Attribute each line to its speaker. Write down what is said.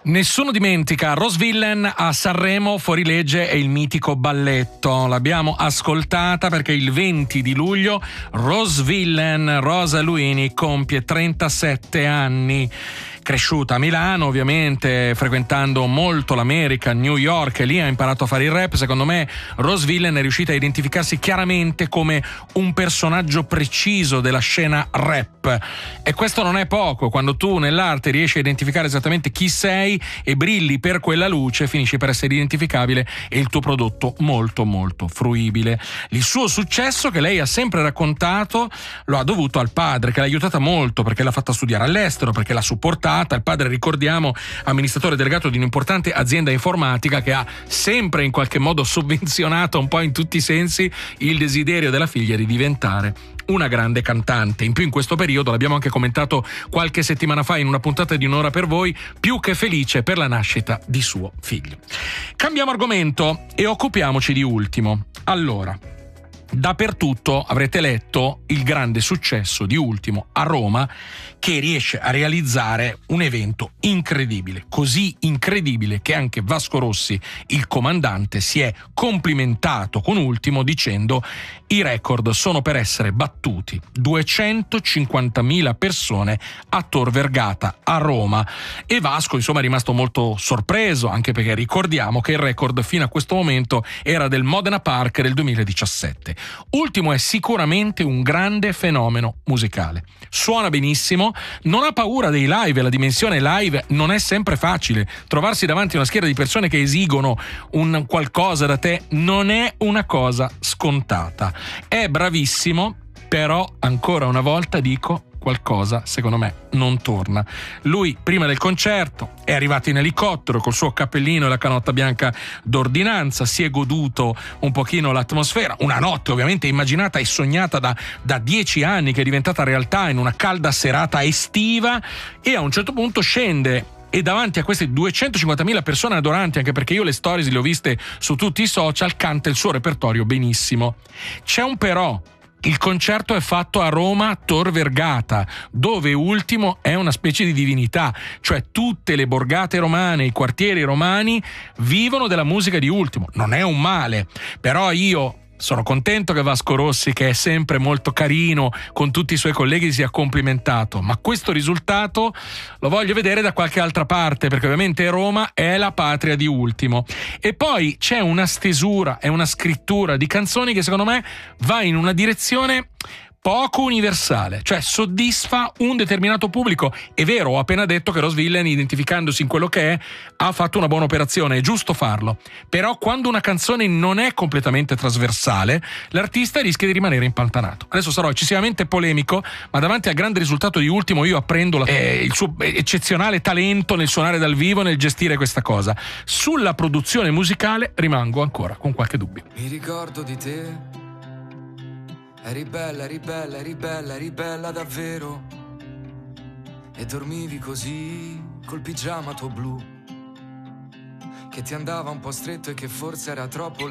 Speaker 1: Nessuno dimentica Rose Villain a Sanremo, Fuorilegge e il mitico balletto. L'abbiamo ascoltata perché il 20 di luglio Rose Villain, Rosa Luini, compie 37 anni. Cresciuta a Milano, ovviamente, frequentando molto l'America, New York, e lì ha imparato a fare il rap. Secondo me Rose Villain è riuscita a identificarsi chiaramente come un personaggio preciso della scena rap, e questo non è poco. Quando tu nell'arte riesci a identificare esattamente chi sei e brilli per quella luce, finisci per essere identificabile e il tuo prodotto molto molto fruibile. Il suo successo, che lei ha sempre raccontato, lo ha dovuto al padre, che l'ha aiutata molto perché l'ha fatta studiare all'estero, perché l'ha supportata. Il padre, ricordiamo, amministratore delegato di un'importante azienda informatica, che ha sempre in qualche modo sovvenzionato un po' in tutti i sensi il desiderio della figlia di diventare una grande cantante. In più, in questo periodo, l'abbiamo anche commentato qualche settimana fa in una puntata di Un'ora per voi, più che felice per la nascita di suo figlio. Cambiamo argomento e occupiamoci di Ultimo. Allora, dappertutto avrete letto il grande successo di Ultimo a Roma, che riesce a realizzare un evento incredibile, così incredibile che anche Vasco Rossi, il comandante, si è complimentato con Ultimo dicendo: i record sono per essere battuti. 250.000 persone a Tor Vergata a Roma. E Vasco, insomma, è rimasto molto sorpreso, anche perché ricordiamo che il record fino a questo momento era del Modena Park del 2017. Ultimo è sicuramente un grande fenomeno musicale. Suona benissimo, non ha paura dei live, e la dimensione live non è sempre facile. Trovarsi davanti a una schiera di persone che esigono un qualcosa da te non è una cosa scontata. È bravissimo, però ancora una volta dico, qualcosa secondo me non torna. Lui prima del concerto è arrivato in elicottero col suo cappellino e la canotta bianca d'ordinanza, si è goduto un pochino l'atmosfera, una notte ovviamente immaginata e sognata da 10 anni, che è diventata realtà in una calda serata estiva, e a un certo punto scende e davanti a queste 250.000 persone adoranti, anche perché io le stories le ho viste su tutti i social, canta il suo repertorio benissimo. C'è un però: il concerto è fatto a Roma, Tor Vergata, dove Ultimo è una specie di divinità, cioè tutte le borgate romane, i quartieri romani vivono della musica di Ultimo. Non è un male, però io sono contento che Vasco Rossi, che è sempre molto carino con tutti i suoi colleghi, sia complimentato, ma questo risultato lo voglio vedere da qualche altra parte, perché ovviamente Roma è la patria di Ultimo. E poi c'è una stesura e una scrittura di canzoni che secondo me va in una direzione poco universale, cioè soddisfa un determinato pubblico. È vero, ho appena detto che Rose Villain, identificandosi in quello che è, ha fatto una buona operazione, è giusto farlo, però quando una canzone non è completamente trasversale, l'artista rischia di rimanere impantanato. Adesso sarò eccessivamente polemico, ma davanti al grande risultato di Ultimo io apprendo il suo eccezionale talento nel suonare dal vivo, nel gestire questa cosa. Sulla produzione musicale rimango ancora con qualche dubbio.
Speaker 2: Mi ricordo di te, eri bella, eri bella, eri bella, eri bella davvero. E dormivi così, col pigiama tuo blu, che ti andava un po' stretto e che forse era troppo